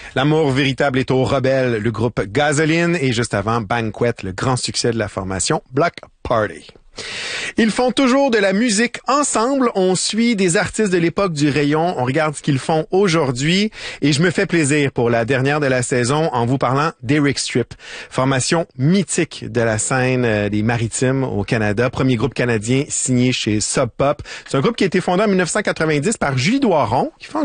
L'amour véritable est au rebelle, le groupe Gasoline, et juste avant, Banquet, le grand succès de la formation Bloc Party. Ils font toujours de la musique ensemble. On suit des artistes de l'époque du rayon. On regarde ce qu'ils font aujourd'hui. Et je me fais plaisir pour la dernière de la saison en vous parlant d'Eric Strip. Formation mythique de la scène des Maritimes au Canada. Premier groupe canadien signé chez Sub Pop. C'est un groupe qui a été fondé en 1990 par Julie Doiron, qui fait